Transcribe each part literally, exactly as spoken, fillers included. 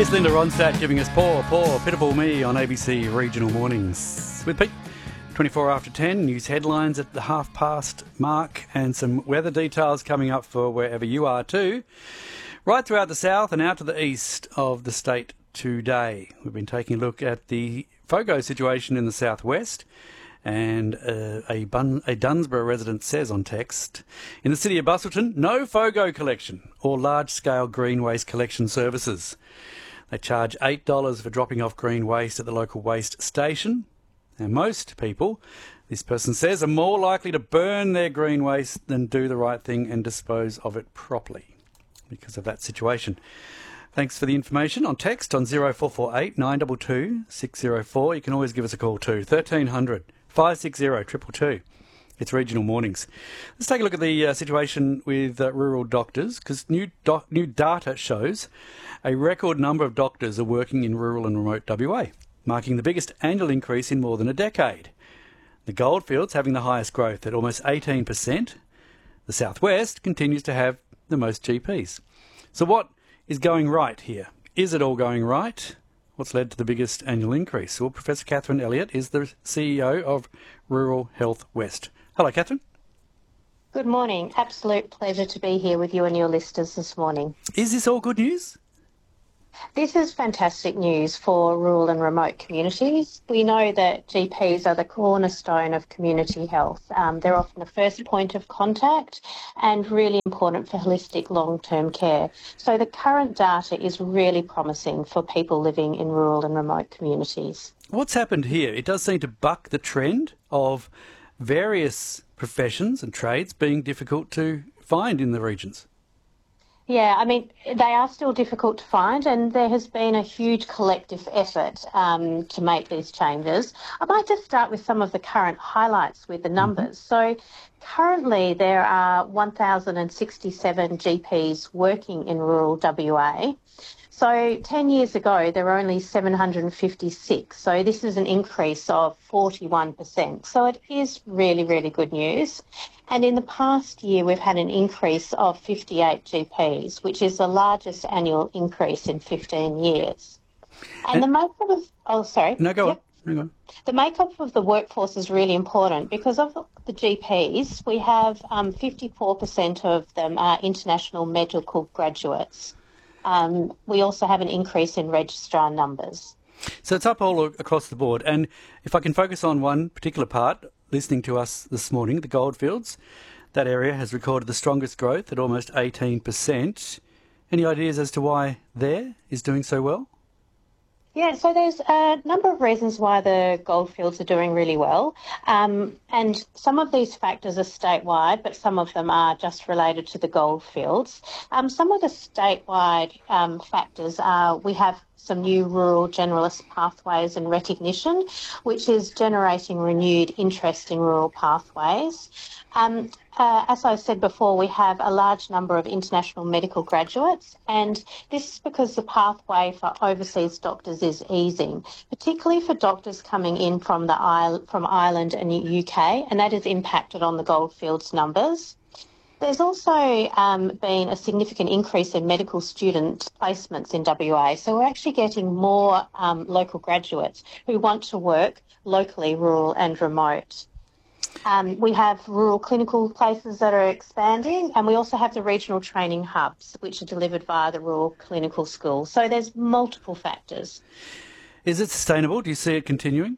It's Linda Ronstadt giving us Poor, Poor, Pitiful Me on A B C Regional Mornings. With Pete, twenty-four after ten, news headlines at the half past mark and some weather details coming up for wherever you are too. Right throughout the south and out to the east of the state today. We've been taking a look at the FOGO situation in the southwest. And uh, a, Bun- a Dunsborough resident says on text, in the city of Busselton, no FOGO collection or large-scale green waste collection services. They charge eight dollars for dropping off green waste at the local waste station. And most people, this person says, are more likely to burn their green waste than do the right thing and dispose of it properly because of that situation. Thanks for the information on text on zero four four eight nine two two six zero four. You can always give us a call too, thirteen hundred five six zero two two two. It's Regional Mornings. Let's take a look at the uh, situation with uh, rural doctors, because new doc- new data shows a record number of doctors are working in rural and remote W A, marking the biggest annual increase in more than a decade. The Goldfields having the highest growth at almost eighteen percent. The Southwest continues to have the most G Ps. So what is going right here? Is it all going right? What's led to the biggest annual increase? Well, Professor Catherine Elliott is the C E O of Rural Health West. Hello, Catherine. Good morning. Absolute pleasure to be here with you and your listeners this morning. Is this all good news? This is fantastic news for rural and remote communities. We know that G Ps are the cornerstone of community health. Um, they're often the first point of contact and really important for holistic long-term care. So the current data is really promising for people living in rural and remote communities. What's happened here? It does seem to buck the trend of various professions and trades being difficult to find in the regions. Yeah, I mean, they are still difficult to find, and there has been a huge collective effort um, to make these changes. I might just start with some of the current highlights with the numbers. Mm-hmm. So currently there are one thousand sixty-seven G Ps working in rural W A. So ten years ago, there were only seven hundred fifty-six. So this is an increase of forty-one percent. So it is really, really good news. And in the past year, we've had an increase of fifty-eight G Ps, which is the largest annual increase in fifteen years. And, and the makeup of, oh, sorry. No, go yep. on. Go on. The makeup of the workforce is really important because of the G Ps, we have um, fifty-four percent of them are international medical graduates. Um, we also have an increase in registrar numbers. So it's up all across the board. And if I can focus on one particular part, listening to us this morning, the Goldfields, that area has recorded the strongest growth at almost eighteen percent. Any ideas as to why there is doing so well? Yeah, so there's a number of reasons why the Goldfields are doing really well. Um, and some of these factors are statewide, but some of them are just related to the Goldfields. Um, some of the statewide um, factors are we have some new rural generalist pathways and recognition, which is generating renewed interest in rural pathways. Um, uh, as I said before, we have a large number of international medical graduates, and this is because the pathway for overseas doctors is easing, particularly for doctors coming in from the isle, from Ireland and U K, and that has impacted on the Goldfields numbers. There's also um, been a significant increase in medical student placements in W A, so we're actually getting more um, local graduates who want to work locally, rural and remote. Um, we have rural clinical places that are expanding, and we also have the regional training hubs, which are delivered via the rural clinical schools. So there's multiple factors. Is it sustainable? Do you see it continuing?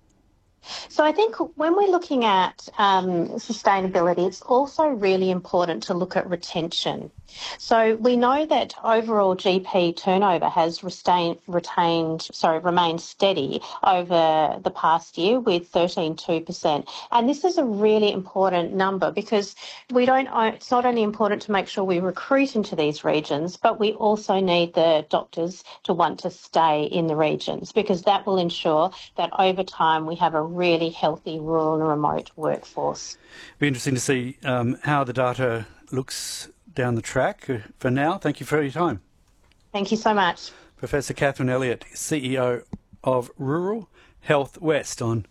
So I think when we're looking at um, sustainability, it's also really important to look at retention. So we know that overall G P turnover has retained, retained, sorry, remained steady over the past year with thirteen point two percent. And this is a really important number because we don't. It's not only important to make sure we recruit into these regions, but we also need the doctors to want to stay in the regions because that will ensure that over time we have a really healthy rural and remote workforce. It'll be interesting to see um, how the data looks down the track. For now, thank you for your time. Thank you so much. Professor Catherine Elliott, C E O of Rural Health West on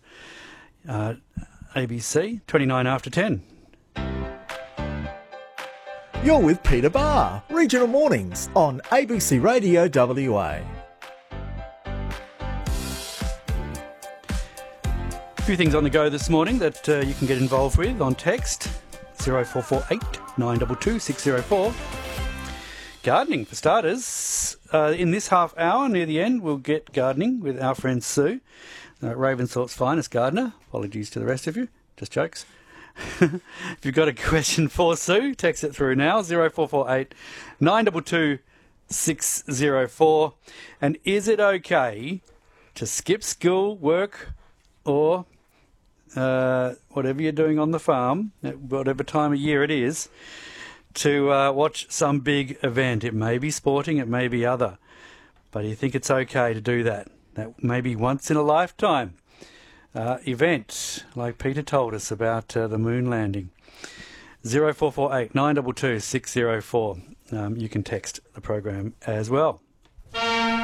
uh, A B C, twenty-nine after ten. You're with Peter Barr, Regional Mornings on A B C Radio W A. few things on the go this morning that uh, you can get involved with on text. zero four four eight nine two two six zero four. Gardening, for starters. Uh, in this half hour, near the end, we'll get gardening with our friend Sue, uh, Ravensthorpe's finest gardener. Apologies to the rest of you. Just jokes. If you've got a question for Sue, text it through now, zero four four eight nine two two six zero four. And is it okay to skip school, work, or uh, whatever you're doing on the farm, at whatever time of year it is, to uh, watch some big event? It may be sporting, it may be other, but do you think it's okay to do that? That may be once in a lifetime uh, event, like Peter told us about uh, the moon landing. zero four four eight nine two two six zero four. Um, you can text the program as well.